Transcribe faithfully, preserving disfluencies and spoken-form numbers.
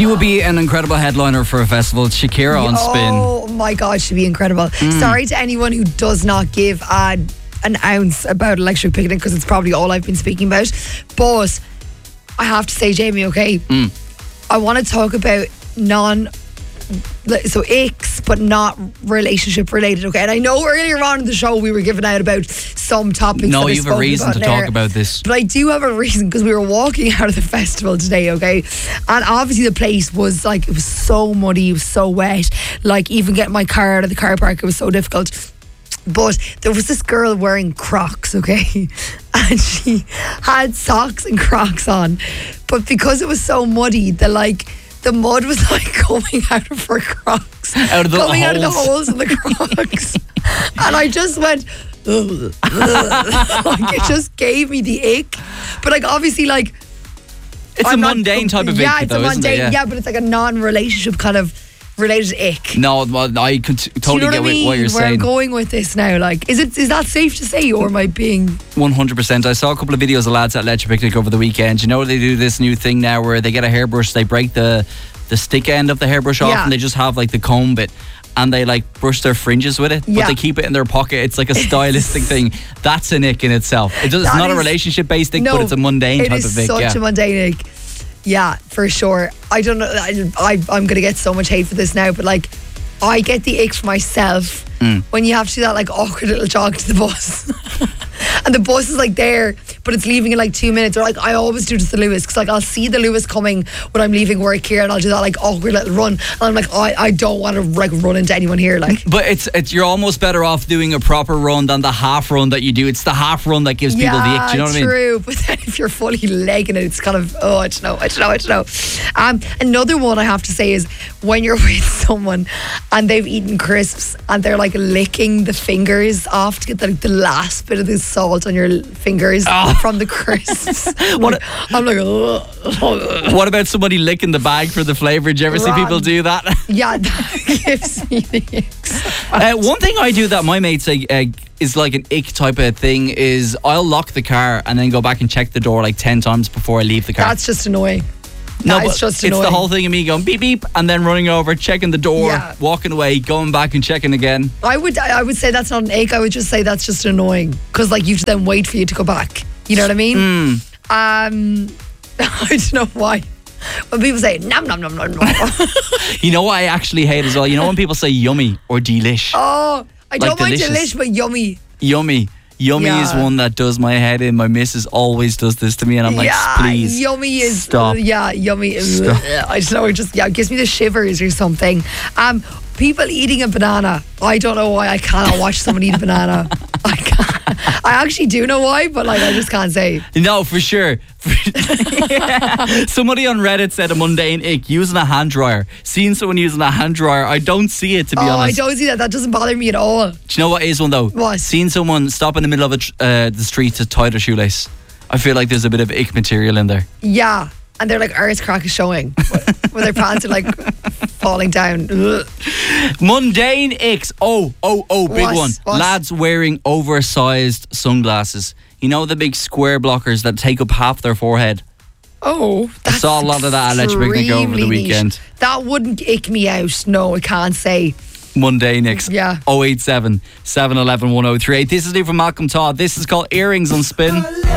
She would be an incredible headliner for a festival. Shakira on Spin. Oh my God, she'd be incredible. Mm. Sorry to anyone who does not give a, an ounce about Electric Picnic, because it's probably all I've been speaking about. But I have to say, Jamie, okay? Mm. I want to talk about non... So icks, but not relationship related, okay? And I know earlier on in the show we were giving out about some topics. No, that you have a reason to talk about this. But I do have a reason, because we were walking out of the festival today, okay? And obviously the place was like, it was so muddy, it was so wet. Like even getting my car out of the car park, it was so difficult. But there was this girl wearing Crocs, okay? And she had socks and Crocs on. But because it was so muddy, the like... the mud was like coming out of her Crocs. Out of the coming holes. out of the holes in the Crocs. And I just went, ugh, ugh. Like it just gave me the ick. But like obviously like... It's I'm a not- mundane type of yeah, ick it's though, a isn't mundane, it? Yeah. yeah, but it's like a non-relationship kind of related ick. No, well, I could t- Do you totally know what get I what- mean? what you're Where saying. I'm going with this now, like, is it is that safe to say, or am I being... one hundred percent. I saw a couple of videos of lads at Electric Picnic over the weekend. You know, they do this new thing now where they get a hairbrush, they break the the stick end of the hairbrush off, Yeah. and they just have like the comb bit, and they like brush their fringes with it, but Yeah. they keep it in their pocket. It's like a stylistic thing. That's an ick in itself. It does, it's That not a is- relationship based ick, No, but it's a mundane it type is of ick. such Yeah. a mundane ick. Yeah, for sure. I don't know. I, I, I'm going to get so much hate for this now, but like, I get the ick for myself Mm. when you have to do that like awkward little jog to the bus. And the bus is like there, but it's leaving in like two minutes. Or like I always do to the Lewis, because like I'll see the Lewis coming when I'm leaving work here, and I'll do that like awkward little run. And I'm like, oh, I, I don't want to like run into anyone here. Like, But it's it's you're almost better off doing a proper run than the half run that you do. It's the half run that gives people the ick. Do you know what I mean? true. But then if you're fully legging it, it's kind of, oh, I don't know, I don't know, I don't know. Um, another one I have to say is when you're with someone and they've eaten crisps and they're like licking the fingers off to get the, like, the last bit of the salt on your l- fingers Oh. from the crisps. What I'm like, ugh. What about somebody licking the bag for the flavour? Do you ever see Wrong. people do that? Yeah, that gives me the icks. Uh, one thing I do that my mates say uh, is like an ick type of thing is I'll lock the car and then go back and check the door like ten times before I leave the car. That's just annoying. no, that is but just it's annoying. the whole thing of me going beep beep and then running over, checking the door, Yeah. walking away, going back and checking again. I would I would say that's not an ache. I would just say that's just annoying, because like you have to then wait for you to go back. You know what I mean? Mm. Um, I don't know why. When people say nom nom nom nom nom. You know what I actually hate as well? You know when people say yummy or delish? Oh, I don't Like mind delicious. delish, but yummy. Yummy. Yummy Yeah. is one that does my head in. My missus always does this to me and I'm like, yeah, please. yummy is stop. Yeah, yummy is. Stop. I don't know. It just yeah, it gives me the shivers or something. Um, people eating a banana. I don't know why I cannot watch someone eat a banana. I can't. I actually do know why, but like I just can't say. No, for sure. Somebody on Reddit said a mundane ick, using a hand dryer. Seeing someone using a hand dryer, I don't see it, to be Oh, I honest. don't see that. That doesn't bother me at all. Do you know what is one though? What? Seeing someone stop in the middle of a tr- uh, the street to tie their shoelace. I feel like there's a bit of ick material in there. Yeah, and they're like arse crack is showing when their pants are like falling down. Ugh. Mundane icks. Oh, oh, oh, big What? one. What? Lads wearing oversized sunglasses. You know the big square blockers that take up half their forehead? Oh, I saw a lot of that at Electric Picnic over the extremely niche. weekend. That wouldn't ick me out. No, I can't say. Mundane icks. Yeah. oh eight seven, seven one one, one oh three eight. This is new from Malcolm Todd. This is called Earrings on Spin.